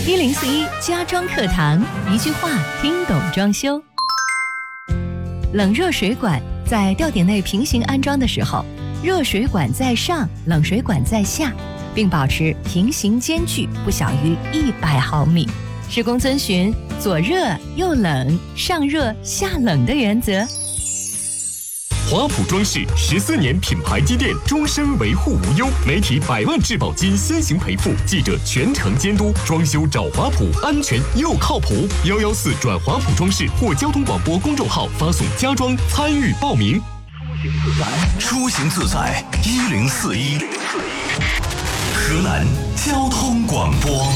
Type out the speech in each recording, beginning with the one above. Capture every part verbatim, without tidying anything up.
一零四一家装课堂，一句话听懂装修。冷热水管在吊顶内平行安装的时候，热水管在上，冷水管在下，并保持平行间距不小于一百毫米。施工遵循左热右冷、上热下冷的原则。 华普装饰十四年品牌积淀，终身维护无忧，媒体百万质保金先行赔付，记者全程监督，装修找华普，安全又靠谱。幺幺四转华普装饰或交通广播公众号发送家装参与报名。 出行自在一零四一，河南交通广播。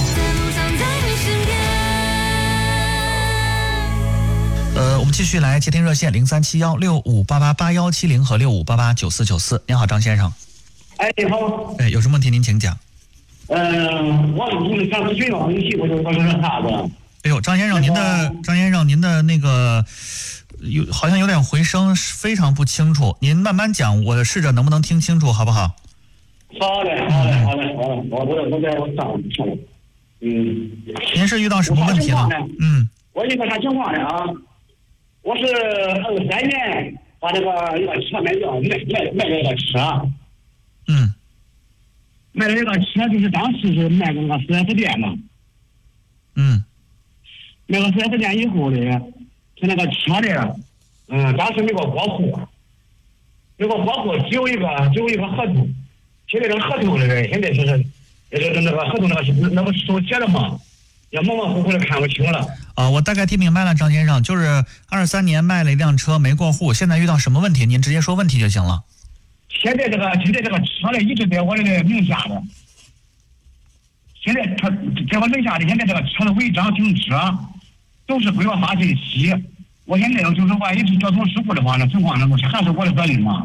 呃，我们继续来接听热线零三七幺六五八八八幺七零和六五八八九四九四。您好，张先生。 哎，你好。 哎，有什么问题您请讲。 嗯、呃，我就是想咨询个问题，我就我就说啥子。 哎呦，张先生，您的张先生，您的那个有好像有点回声，非常不清楚。您慢慢讲，我试着能不能听清楚，好不好？ 好嘞，好嘞，好嘞，好嘞，我我我在我上上。嗯。 您是遇到什么问题了？嗯。 我一个啥情况呢啊？我是二三年把这个一个车卖掉，卖卖卖了一个车。 嗯。 卖了一个车，就是当时是卖给那个四 S 店嘛。 嗯。 卖个四 S 店以后呢，他那个车呢，嗯，当时没个过户，没个过户，只有一个只有一个合同。现在这个合同呢，现在就是那个那个合同那个是那不是手写的嘛？也模模糊糊的看不清了。 啊，我大概听明白了，张先生，就是二三年卖了一辆车没过户，现在遇到什么问题，您直接说问题就行了。 现在这个现在这个车呢，一直在我这个名下的。现在他在我名下的，现在这个车的违章停车都是归我发信息。我现在就是话，一直交通事故的话，那情况呢，还是我的责任嘛？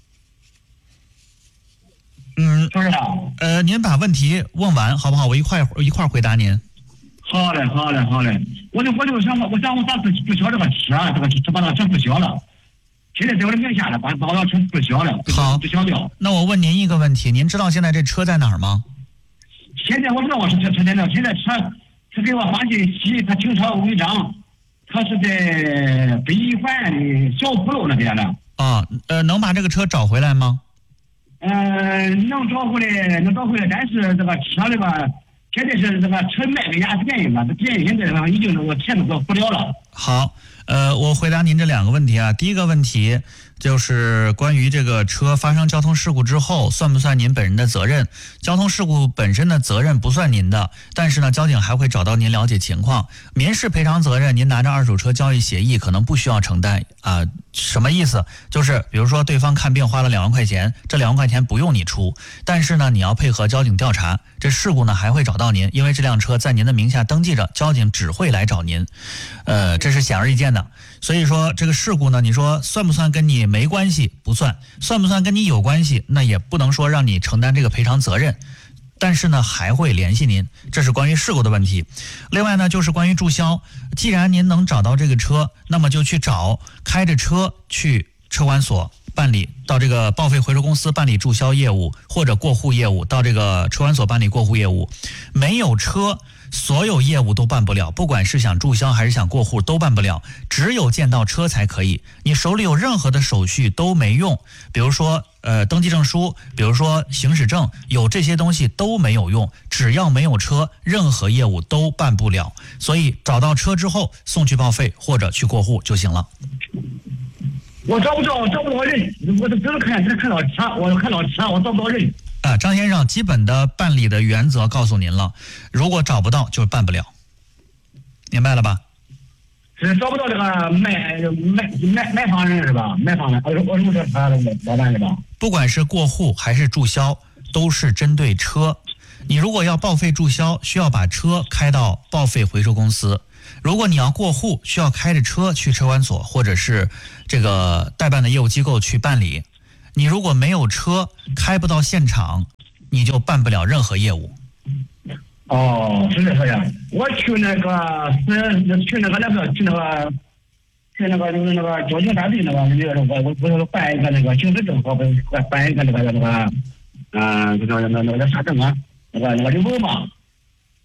嗯， 是不是？ 呃，您把问题问完好不好？我一块一块回答您。 好嘞，好嘞，好嘞！我就我就想我想我咋不不销这个车啊？这个车把那个车不销了，现在在我的名下了，把把我的车不销了， 好， 不销掉。 那我问您一个问题，您知道现在这车在哪儿吗？ 现在我知道我是车车在哪，现在车他给我发信息，他停车违章，他是在北一环的小浦路那边的。 啊，呃，能把这个车找回来吗？ 呃，能找回来，能找回来，但是这个车这个。现在是这个车卖给人家店了，这店现在已经这个钱都不了了。 好，呃，我回答您这两个问题啊。第一个问题就是关于这个车发生交通事故之后，算不算您本人的责任？交通事故本身的责任不算您的，但是呢，交警还会找到您了解情况。民事赔偿责任，您拿着二手车交易协议可能不需要承担啊、呃。什么意思？就是比如说对方看病花了两万块钱，这两万块钱不用你出，但是呢，你要配合交警调查，这事故呢还会找到您，因为这辆车在您的名下登记着，交警只会来找您，呃，这是显而易见的。所以说这个事故呢，你说算不算跟你没关系？不算。算不算跟你有关系？那也不能说让你承担这个赔偿责任。但是呢，还会联系您，这是关于事故的问题。另外呢，就是关于注销，既然您能找到这个车，那么就去找，开着车去车管所办理，到这个报废回收公司办理注销业务或者过户业务，到这个车管所办理过户业务。没有车，所有业务都办不了，不管是想注销还是想过户都办不了，只有见到车才可以。你手里有任何的手续都没用，比如说呃登记证书，比如说行驶证，有这些东西都没有用，只要没有车，任何业务都办不了。所以找到车之后送去报废或者去过户就行了。 我找不着，找不着人，我只能看，只看到车，我看到车，我找不着人。 啊，张先生，基本的办理的原则告诉您了，如果找不到就是办不了，明白了吧？ 是找不到这个买买买买房人是吧？买房人，我我什么车他老板是吧？ 不管是过户还是注销，都是针对车。你如果要报废注销，需要把车开到报废回收公司；如果你要过户，需要开着车去车管所或者是这个代办的业务机构去办理。你如果没有车，开不到现场，你就办不了任何业务。 哦，是这样。我去那个是去那个那个去那个去那个就是那个交警大队那个那个我我我办一个那个行驶证和办一个那个那个嗯，那个那个那个啥证啊？那个那个领保嘛。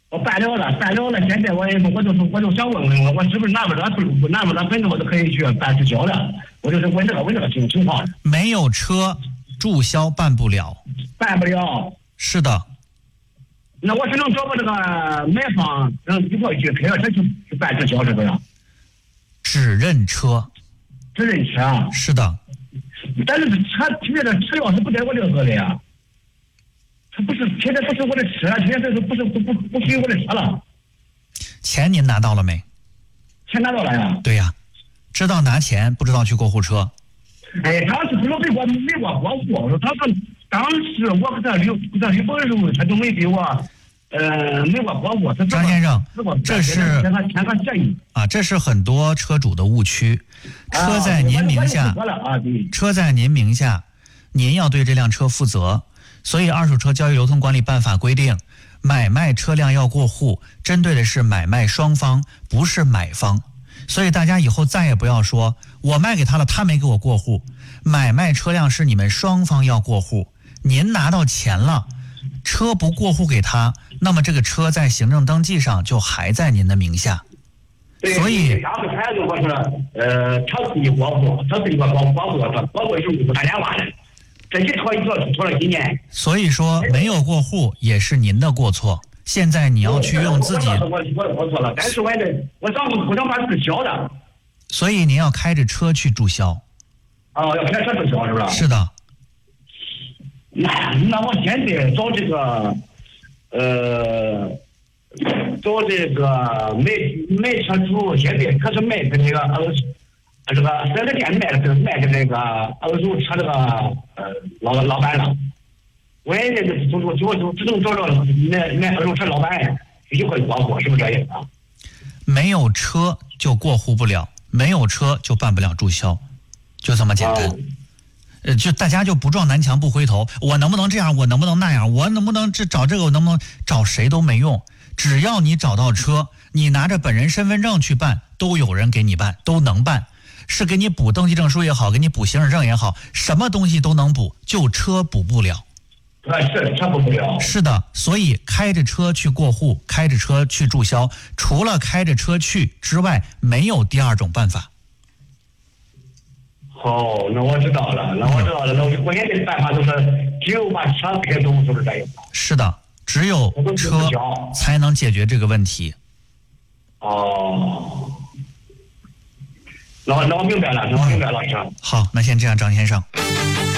我办了了，办了了。现在我也我就是我就想问问我，我是不是拿不着拿不着本子，我就可以去办注销了？我就是问这个问这个情情况。 没有车注销办不了。 办不了。 是的。 那我只能找个这个买方，让一块去开个车去去办注销，是不是？ 只认车。 只认车啊？ 是的。 但是车现在这车钥匙不在我这个的呀。它不是现在不是我的车，现在是不是不不不属于我的车了？ 钱您拿到了没？ 钱拿到了呀。 对呀，知道拿钱，不知道去过户车。 哎，当时不是给我没过过户，他说当时我给他离给他离婚的时候，他就没给我呃没过过户。 张先生，这是啊，这是很多车主的误区。车在您名下，车在您名下，您要对这辆车负责。所以，《二手车交易流通管理办法》规定，买卖车辆要过户，针对的是买卖双方，不是买方。所以大家以后再也不要说我卖给他了，他没给我过户。买卖车辆是你们双方要过户，您拿到钱了，车不过户给他，那么这个车在行政登记上就还在您的名下。所以， 要是他如果是呃，他自己过户，他自己过过过户，他过户是不打电话的。这一拖一拖拖了几年， 所以说没有过户也是您的过错。现在你要去用自己， 我我我过错了，但是我也我想我想把注销的， 所以您要开着车去注销。 哦，要开车注销是不是？ 是的。 那那我现在找这个呃，找这个卖卖车主，现在可是卖的那个呃。这个四 S 店卖的卖的那个二手车这个呃老老板了，我也就就就就只能找着卖卖二手车老板一块过户，是不是这样啊？ 没有车就过户不了，没有车就办不了注销，就这么简单。哦、呃，就大家就不撞南墙不回头，我能不能这样？我能不能那样？我能不能这找这个？我能不能找谁都没用，只要你找到车，你拿着本人身份证去办，都有人给你办，都能办。是给你补登记证书也好，给你补行驶证也好，什么东西都能补，就车补不了。 啊，是车补不了。 是的，所以开着车去过户，开着车去注销，除了开着车去之外，没有第二种办法。 哦，那我知道了，那我知道了，那我现在的办法就是只有把车开走，是不是这样？ 是的，只有车才能解决这个问题。 哦。那我那我明白了，那我明白了，是。 好，那先这样，张先生。